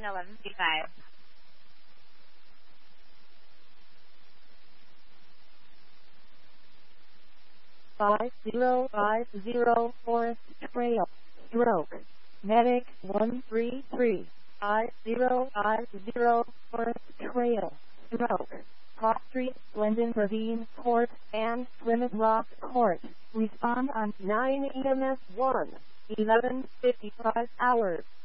11:55. 5050 Forest Trail, stroke. Medic 133, 5050 Forest Trail, stroke. Hawk Street, Glendon Ravine Court, and Plymouth Rock Court. Respond on 9 EMS 1, 11:55 hours.